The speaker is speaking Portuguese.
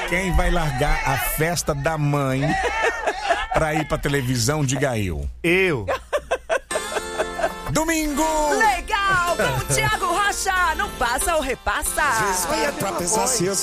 Quem vai largar a festa da mãe pra ir pra televisão, diga eu. Eu. Domingo! Legal! Com o Thiago Rocha, não passa ou repassa? Vai é pra pensar se eu